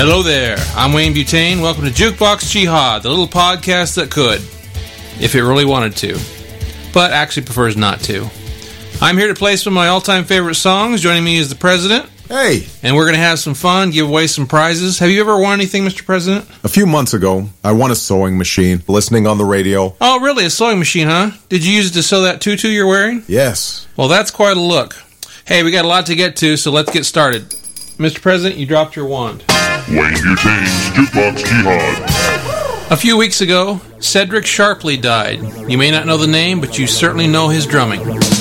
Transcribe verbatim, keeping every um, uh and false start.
Hello there, I'm Wayne Butane. Welcome to Jukebox Jihad, the little podcast that could, if it really wanted to, but actually prefers not to. I'm here to play some of my all-time favorite songs. Joining me is the President. Hey! And we're going to have some fun, give away some prizes. Have you ever won anything, Mister President? A few months ago, I won a sewing machine, listening on the radio. Oh, really? A sewing machine, huh? Did you use it to sew that tutu you're wearing? Yes. Well, that's quite a look. Hey, we got a lot to get to, so let's get started. Mister President, you dropped your wand. Wayne Butane's Jukebox Jihad. A few weeks ago, Cedric Sharpley died. You may not know the name, but you certainly know his drumming.